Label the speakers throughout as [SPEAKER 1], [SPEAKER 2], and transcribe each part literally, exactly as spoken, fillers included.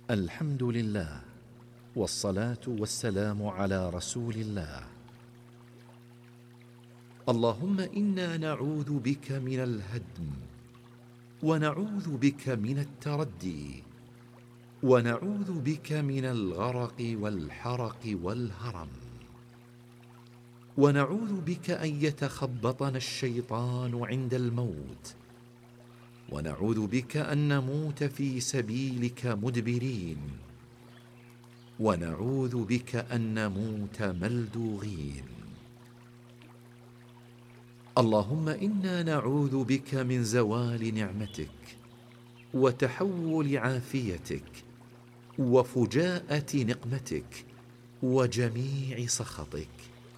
[SPEAKER 1] الحمد لله، والصلاة والسلام على رسول الله. اللهم إنا نعوذ بك من الهدم، ونعوذ بك من التردي، ونعوذ بك من الغرق والحرق والهرم، ونعوذ بك أن يتخبطنا الشيطان عند الموت، ونعوذ بك أن نموت في سبيلك مدبرين، ونعوذ بك أن نموت ملدوغين. اللهم إنا نعوذ بك من زوال نعمتك، وتحول عافيتك، وفجاءة نقمتك، وجميع سخطك.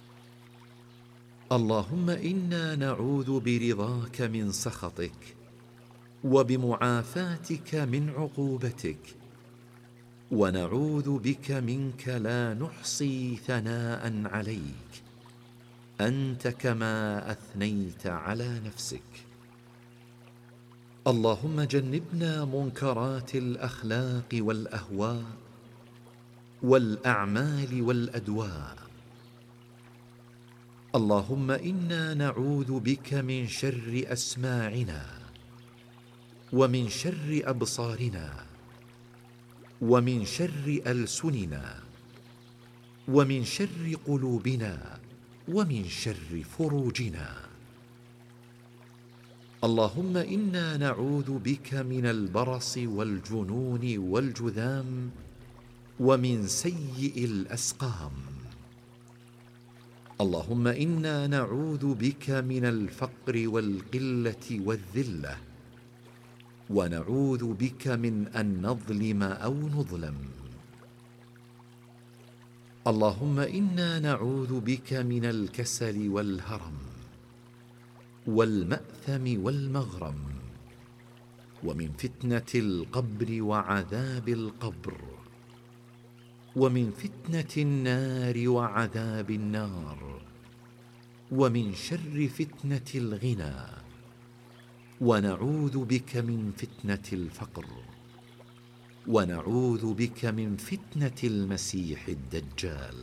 [SPEAKER 1] اللهم إنا نعوذ برضاك من سخطك، وبمعافاتك من عقوبتك، ونعوذ بك منك لا نحصي ثناء عليك، أنت كما أثنيت على نفسك. اللهم جنبنا منكرات الأخلاق والأهواء والأعمال والأدواء. اللهم إنا نعوذ بك من شر أسماعنا، ومن شر أبصارنا، ومن شر ألسننا، ومن شر قلوبنا، ومن شر فروجنا. اللهم إنا نعوذ بك من البرص والجنون والجذام، ومن سيء الأسقام. اللهم إنا نعوذ بك من الفقر والقلة والذلة، ونعوذ بك من أن نظلم أو نظلم. اللهم إنا نعوذ بك من الكسل والهرم، والمأثم والمغرم، ومن فتنة القبر وعذاب القبر، ومن فتنة النار وعذاب النار، ومن شر فتنة الغنى. ونعوذ بك من فتنة الفقر، ونعوذ بك من فتنة المسيح الدجال.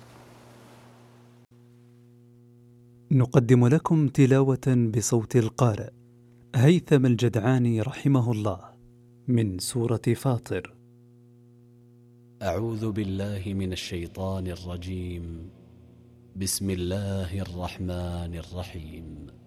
[SPEAKER 2] نقدم لكم تلاوة بصوت القارئ هيثم الجدعاني رحمه الله من سورة فاطر.
[SPEAKER 3] أعوذ بالله من الشيطان الرجيم. بسم الله الرحمن الرحيم.